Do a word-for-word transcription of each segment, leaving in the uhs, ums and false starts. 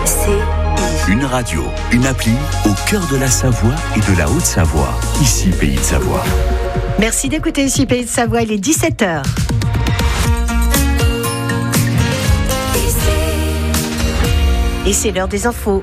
Une radio, une appli au cœur de la Savoie et de la Haute-Savoie. Ici, Pays de Savoie. Merci d'écouter ici, Pays de Savoie. Il est dix-sept heures. Et c'est l'heure des infos.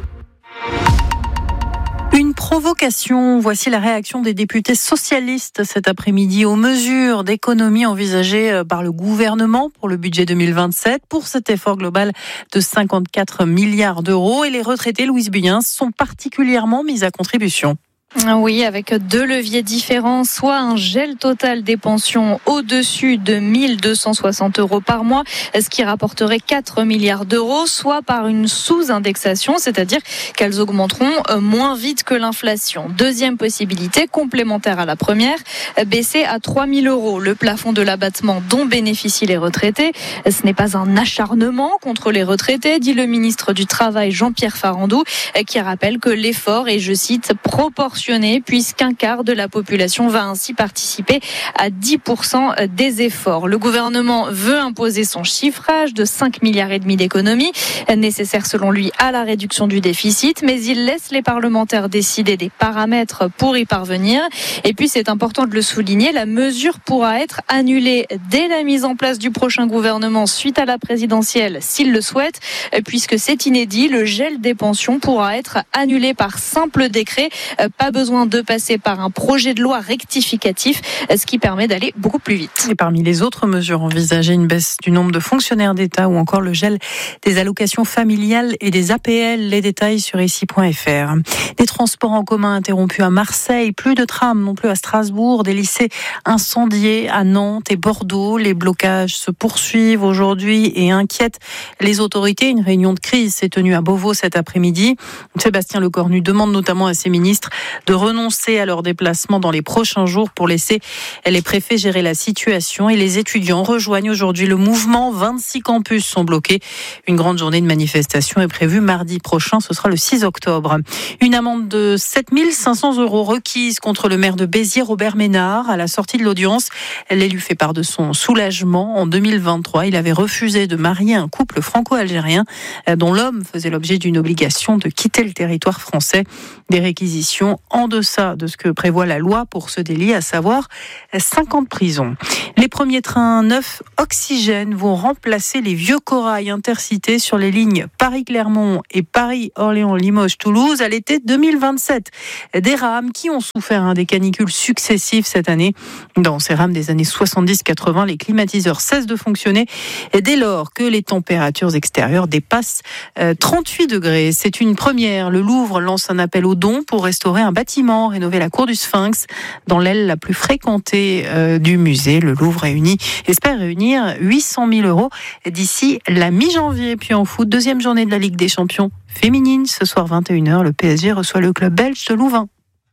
Une provocation, voici la réaction des députés socialistes cet après-midi aux mesures d'économie envisagées par le gouvernement pour le budget deux mille vingt-sept, pour cet effort global de cinquante-quatre milliards d'euros. Et les retraités, Louise Buyens, sont particulièrement mis à contribution. Oui, avec deux leviers différents, soit un gel total des pensions au-dessus de mille deux cent soixante euros par mois, ce qui rapporterait quatre milliards d'euros, soit par une sous-indexation, c'est-à-dire qu'elles augmenteront moins vite que l'inflation. Deuxième possibilité, complémentaire à la première, baisser à trois mille euros le plafond de l'abattement dont bénéficient les retraités. Ce n'est pas un acharnement contre les retraités, dit le ministre du Travail Jean-Pierre Farandou, qui rappelle que l'effort est, je cite, proportionnel puisqu'un quart de la population va ainsi participer à dix pour cent des efforts. Le gouvernement veut imposer son chiffrage de cinq milliards et demi d'économies, nécessaires selon lui à la réduction du déficit, mais il laisse les parlementaires décider des paramètres pour y parvenir. Et puis c'est important de le souligner, la mesure pourra être annulée dès la mise en place du prochain gouvernement suite à la présidentielle s'il le souhaite, puisque c'est inédit, le gel des pensions pourra être annulé par simple décret, pas besoin de passer par un projet de loi rectificatif, ce qui permet d'aller beaucoup plus vite. Et parmi les autres mesures envisagées, une baisse du nombre de fonctionnaires d'État ou encore le gel des allocations familiales et des A P L. Les détails sur ici point f r. Des transports en commun interrompus à Marseille, plus de trams non plus à Strasbourg, des lycées incendiés à Nantes et Bordeaux. Les blocages se poursuivent aujourd'hui et inquiètent les autorités. Une réunion de crise s'est tenue à Beauvau cet après-midi. Sébastien Lecornu demande notamment à ses ministres de renoncer à leur déplacement dans les prochains jours pour laisser les préfets gérer la situation. Et les étudiants rejoignent aujourd'hui le mouvement. vingt-six campus sont bloqués. Une grande journée de manifestation est prévue mardi prochain, ce sera le six octobre. Une amende de sept mille cinq cents euros requise contre le maire de Béziers, Robert Ménard. À la sortie de l'audience, l'élu fait part de son soulagement. En deux mille vingt-trois, il avait refusé de marier un couple franco-algérien dont l'homme faisait l'objet d'une obligation de quitter le territoire français. Des réquisitions en deçà de ce que prévoit la loi pour ce délit, à savoir cinq ans de prison. Les premiers trains neufs Oxygène vont remplacer les vieux corails intercités sur les lignes Paris-Clermont et Paris-Orléans-Limoges-Toulouse à l'été deux mille vingt-sept. Des rames qui ont souffert hein, des canicules successives cette année. Dans ces rames des années soixante-dix quatre-vingts, les climatiseurs cessent de fonctionner et dès lors que les températures extérieures dépassent euh, trente-huit degrés. C'est une première. Le Louvre lance un appel aux dons pour restaurer un bâtiment, rénover la cour du Sphinx dans l'aile la plus fréquentée euh, du musée. Le Louvre réunit, espère réunir huit cent mille euros d'ici la mi-janvier. Puis en foot, deuxième journée de la Ligue des Champions féminine. Ce soir vingt et une heures, le P S G reçoit le club belge de Louvain.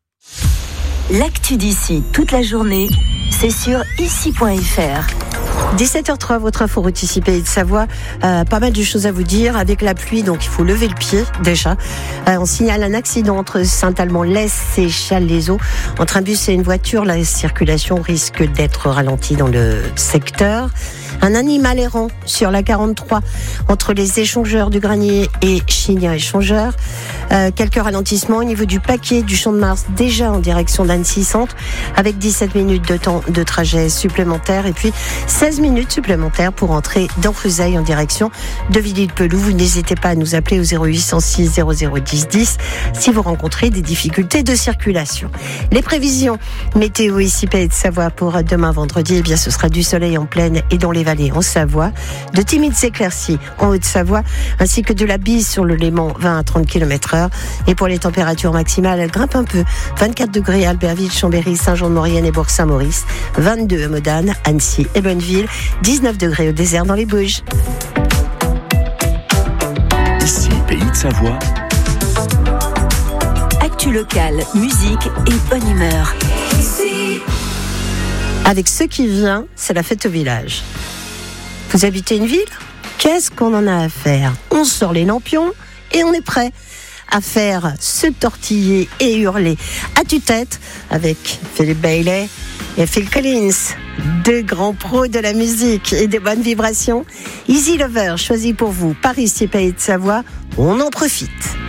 L'actu d'ici toute la journée, c'est sur ici point f r. dix-sept heures trois, votre info route ici Pays de Savoie. Euh, pas mal de choses à vous dire. Avec la pluie, donc il faut lever le pied déjà. Euh, on signale un accident entre Saint-Alban-l'Est et Challes-les-Eaux. Entre un bus et une voiture, la circulation risque d'être ralentie dans le secteur. Un animal errant sur la quarante-trois entre les échangeurs du Granier et Chignin échangeurs. Euh, quelques ralentissements au niveau du paquet du Champ de Mars, déjà en direction d'Annecy Centre, avec dix-sept minutes de temps de trajet supplémentaire et puis seize minutes supplémentaires pour entrer dans Fruzeil en direction de Villiers-le-Pelou. Vous n'hésitez pas à nous appeler au zéro huit cent six zéro zéro dix dix si vous rencontrez des difficultés de circulation. Les prévisions météo ici Pays de Savoie pour demain vendredi, eh bien ce sera du soleil en plaine et dans les vallées en Savoie, de timides éclaircies en Haute-Savoie, ainsi que de la bise sur le Léman, vingt à trente kilomètres heure. Et pour les températures maximales, elles grimpent un peu. vingt-quatre degrés à Albertville, Chambéry, Saint-Jean-de-Maurienne et Bourg-Saint-Maurice, vingt-deux à Modane, Annecy et Bonneville, dix-neuf degrés au désert dans les Bouges. Ici, Pays de Savoie. Actu locale, musique et bonne humeur. Avec ce qui vient, c'est la fête au village. Vous habitez une ville ? Qu'est-ce qu'on en a à faire ? On sort les lampions et on est prêt à faire se tortiller et hurler à tue-tête avec Philippe Bailey et Phil Collins. Deux grands pros de la musique et des bonnes vibrations. Easy Lover, choisi pour vous par Ici Pays de Savoie. On en profite.